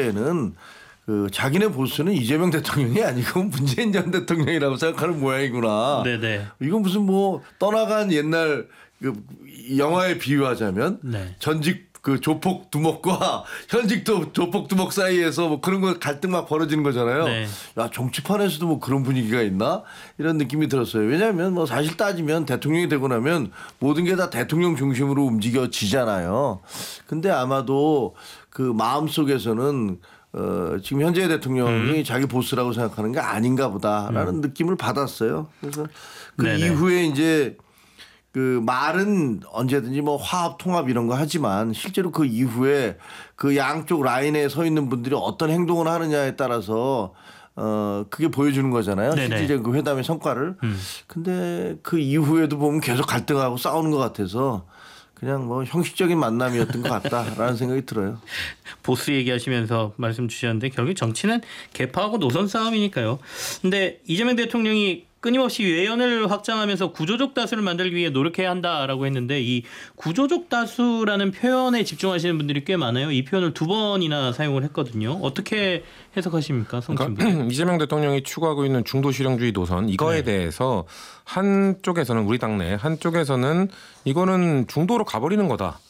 때는 그 자기네 보수는 이재명 대통령이 아니고 문재인 전 대통령이라고 생각하는 모양이구나. 네네. 이건 무슨 뭐 떠나간 옛날 그 영화에 비유하자면 네. 전직 그 조폭 두목과 현직 조폭 두목 사이에서 뭐 그런 거 갈등 막 벌어지는 거잖아요. 네. 야, 정치판에서도 뭐 그런 분위기가 있나? 이런 느낌이 들었어요. 왜냐하면 뭐 사실 따지면 대통령이 되고 나면 모든 게 다 대통령 중심으로 움직여지잖아요. 근데 아마도 그 마음속에서는 지금 현재 대통령이 자기 보스라고 생각하는 게 아닌가 보다라는 느낌을 받았어요. 그래서 그 네네. 이후에 이제 그 말은 언제든지 뭐 화합 통합 이런 거 하지만 실제로 그 이후에 그 양쪽 라인에 서 있는 분들이 어떤 행동을 하느냐에 따라서 그게 보여주는 거잖아요. 네네. 실질적인 그 회담의 성과를. 근데 그 이후에도 보면 계속 갈등하고 싸우는 것 같아서 그냥 뭐 형식적인 만남이었던 것 같다라는 생각이 들어요. 보스 얘기하시면서 말씀 주셨는데 결국 정치는 계파하고 노선 싸움이니까요. 근데 이재명 대통령이 끊임없이 외연을 확장하면서 구조적 다수를 만들기 위해 노력해야 한다라고 했는데 이 구조적 다수라는 표현에 집중하시는 분들이 꽤 많아요. 이 표현을 2번이나 사용을 했거든요. 어떻게 해석하십니까? 그러니까 이재명 대통령이 추구하고 있는 중도 실용주의 노선 이거에 대해서 한쪽에서는 우리 당내 한쪽에서는 이거는 중도로 가버리는 거다.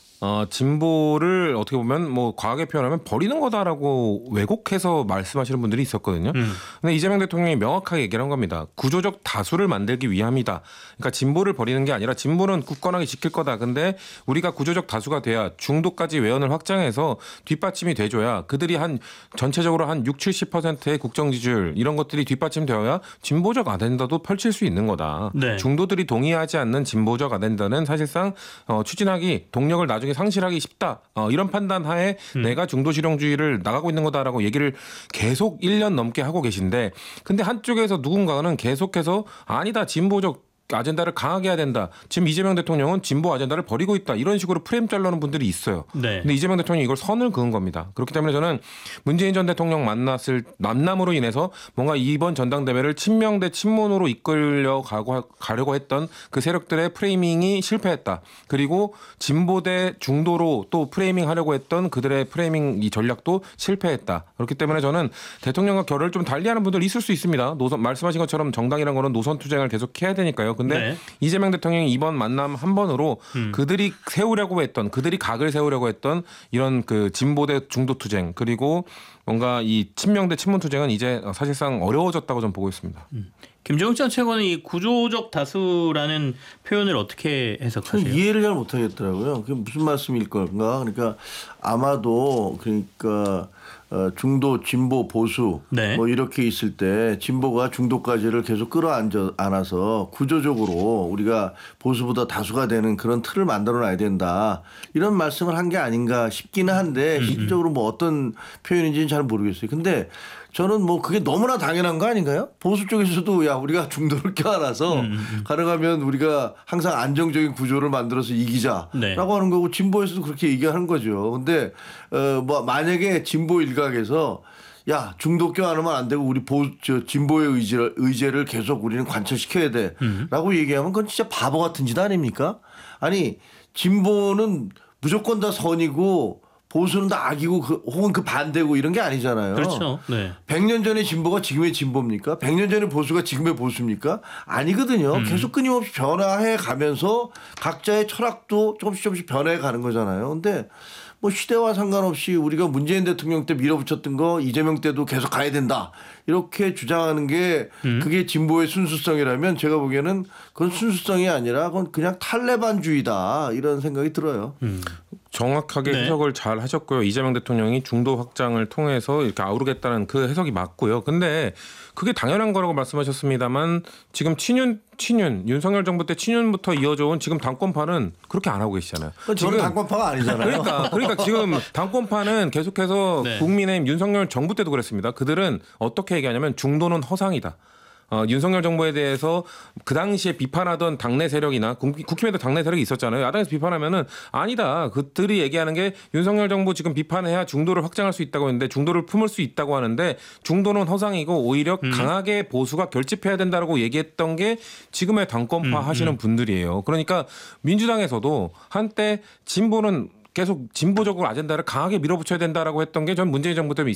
진보를 어떻게 보면 뭐 과하게 표현하면 버리는 거다라고 왜곡해서 말씀하시는 분들이 있었거든요. 근데 이재명 대통령이 명확하게 얘기를 한 겁니다. 구조적 다수를 만들기 위함이다. 그러니까 진보를 버리는 게 아니라 진보는 굳건하게 지킬 거다. 근데 우리가 구조적 다수가 돼야 중도까지 외연을 확장해서 뒷받침이 돼줘야 그들이 한 전체적으로 한 60, 70%의 국정 지지율 이런 것들이 뒷받침되어야 진보적 아젠다도 펼칠 수 있는 거다. 네. 중도들이 동의하지 않는 진보적 아젠다는 사실상 추진하기 동력을 나중에 상실하기 쉽다. 이런 판단 하에 내가 중도 실용주의를 나가고 있는 거다라고 얘기를 계속 1년 넘게 하고 계신데 근데 한쪽에서 누군가는 계속해서 아니다. 진보적 아젠다를 강하게 해야 된다. 지금 이재명 대통령은 진보 아젠다를 버리고 있다. 이런 식으로 프레임 짜려는 분들이 있어요. 네. 근데 이재명 대통령이 이걸 선을 그은 겁니다. 그렇기 때문에 저는 문재인 전 대통령 만남으로 인해서 뭔가 이번 전당대회를 친명 대 친문으로 이끌려 가려고 했던 그 세력들의 프레이밍이 실패했다. 그리고 진보 대 중도로 또 프레이밍 하려고 했던 그들의 프레이밍 이 전략도 실패했다. 그렇기 때문에 저는 대통령과 결을 좀 달리하는 분들 있을 수 있습니다. 노선 말씀하신 것처럼 정당이란 거는 노선 투쟁을 계속 해야 되니까요. 근데 네. 이재명 대통령이 이번 만남 한 번으로 그들이 세우려고 했던 그들이 각을 세우려고 했던 이런 그 진보 대 중도 투쟁 그리고 뭔가 이 친명 대 친문 투쟁은 이제 사실상 어려워졌다고 좀 보고 있습니다. 김정욱 전 최고는 이 구조적 다수라는 표현을 어떻게 해석하세요? 저는 이해를 잘 못하겠더라고요. 그게 무슨 말씀일 건가? 그러니까 아마도 그러니까 중도, 진보, 보수 네. 뭐 이렇게 있을 때 진보가 중도까지를 계속 끌어안아서 구조적으로 우리가 보수보다 다수가 되는 그런 틀을 만들어놔야 된다. 이런 말씀을 한 게 아닌가 싶기는 한데 실질적으로 뭐 어떤 표현인지는 잘 모르겠어요. 근데 저는 뭐 그게 너무나 당연한 거 아닌가요? 보수 쪽에서도 야 우리가 중도를 껴안아서 가능하면 우리가 항상 안정적인 구조를 만들어서 이기자라고 네. 하는 거고 진보에서도 그렇게 얘기하는 거죠. 근데 뭐 만약에 진보 일각에서 야 중도 껴안으면 안 되고 우리 진보의 의제를 계속 우리는 관철시켜야 돼라고 얘기하면 그건 진짜 바보 같은 짓 아닙니까? 아니 진보는 무조건 다 선이고 보수는 다 악이고 혹은 그 반대고 이런 게 아니잖아요. 그렇죠. 네. 100년 전의 진보가 지금의 진보입니까? 100년 전의 보수가 지금의 보수입니까? 아니거든요. 계속 끊임없이 변화해 가면서 각자의 철학도 조금씩 변해 가는 거잖아요. 근데 뭐 시대와 상관없이 우리가 문재인 대통령 때 밀어붙였던 거 이재명 때도 계속 가야 된다. 이렇게 주장하는 게 그게 진보의 순수성이라면 제가 보기에는 그건 순수성이 아니라 그건 그냥 탈레반주의다. 이런 생각이 들어요. 정확하게 네. 해석을 잘 하셨고요. 이재명 대통령이 중도 확장을 통해서 이렇게 아우르겠다는 그 해석이 맞고요. 근데 그게 당연한 거라고 말씀하셨습니다만 지금 친윤 윤석열 정부 때 친윤부터 이어져 온 지금 당권파는 그렇게 안 하고 계시잖아요. 저는 당권파가 아니잖아요. 그러니까 지금 당권파는 계속해서 네. 국민의힘 윤석열 정부 때도 그랬습니다. 그들은 어떻게 얘기하냐면 중도는 허상이다. 윤석열 정부에 대해서 그 당시에 비판하던 당내 세력이나 국힘에도 당내 세력이 있었잖아요. 야당에서 비판하면은 아니다. 그들이 얘기하는 게 윤석열 정부 지금 비판해야 중도를 확장할 수 있다고 했는데 중도를 품을 수 있다고 하는데 중도는 허상이고 오히려 강하게 보수가 결집해야 된다라고 얘기했던 게 지금의 당권파 하시는 분들이에요. 그러니까 민주당에서도 한때 진보는 계속 진보적으로 아젠다를 강하게 밀어붙여야 된다라고 했던 게 전 문재인 정부 때문에